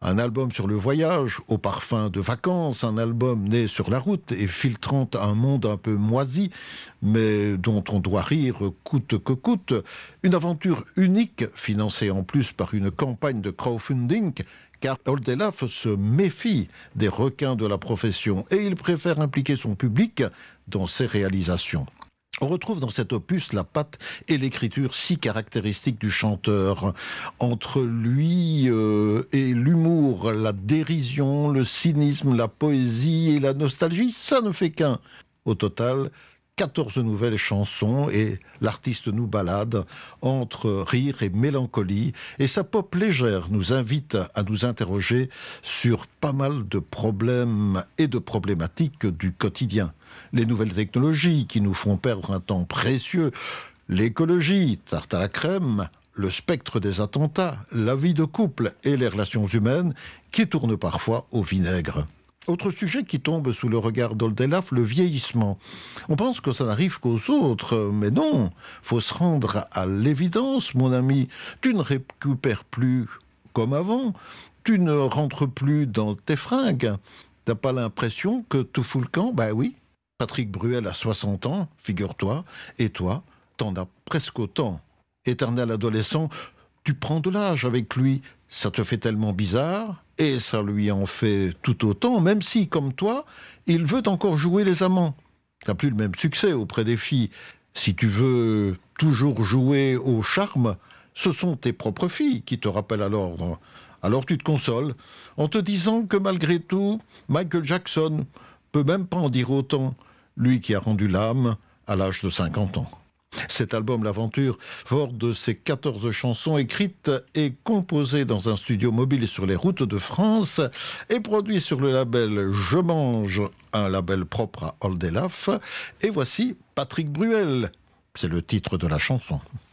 Un album sur le voyage, au parfum de vacances, un album né sur la route et filtrant un monde un peu moisi, mais dont on doit rire coûte que coûte. Une aventure unique, financée en plus par une campagne de crowdfunding, car Oldelaf se méfie des requins de la profession et il préfère impliquer son public dans ses réalisations. On retrouve dans cet opus la patte et l'écriture si caractéristiques du chanteur. Entre lui et l'humour, la dérision, le cynisme, la poésie et la nostalgie, ça ne fait qu'un. Au total, 14 nouvelles chansons et l'artiste nous balade entre rire et mélancolie. Et sa pop légère nous invite à nous interroger sur pas mal de problèmes et de problématiques du quotidien. Les nouvelles technologies qui nous font perdre un temps précieux, l'écologie, tarte à la crème, le spectre des attentats, la vie de couple et les relations humaines qui tournent parfois au vinaigre. Autre sujet qui tombe sous le regard d'Oldelaf, le vieillissement. On pense que ça n'arrive qu'aux autres, mais non. Faut se rendre à l'évidence, mon ami. Tu ne récupères plus comme avant. Tu ne rentres plus dans tes fringues. T'as pas l'impression que tout fout le camp ? Ben oui. Patrick Bruel a 60 ans, figure-toi. Et toi, t'en as presque autant. Éternel adolescent, tu prends de l'âge avec lui. Ça te fait tellement bizarre, et ça lui en fait tout autant, même si, comme toi, il veut encore jouer les amants. T'as plus le même succès auprès des filles. Si tu veux toujours jouer au charme, ce sont tes propres filles qui te rappellent à l'ordre. Alors tu te consoles, en te disant que malgré tout, Michael Jackson peut même pas en dire autant, lui qui a rendu l'âme à l'âge de 50 ans. Cet album, L'Aventure, fort de ses 14 chansons écrites et composées dans un studio mobile sur les routes de France, est produit sur le label Je Mange, un label propre à Oldelaf. Et voici Patrick Bruel, c'est le titre de la chanson.